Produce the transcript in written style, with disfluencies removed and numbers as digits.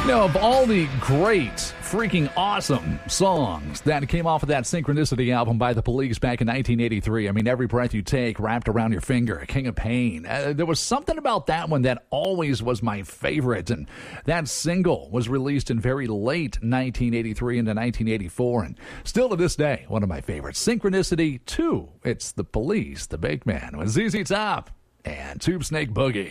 Now, of all the great, freaking awesome songs that came off of that Synchronicity album by The Police back in 1983, I mean, Every Breath You Take, Wrapped Around Your Finger, King of Pain, there was something about that one that always was my favorite, and that single was released in very late 1983 into 1984, and still to this day, one of my favorites. Synchronicity 2, it's The Police, The Big Man, with ZZ Top and Tube Snake Boogie.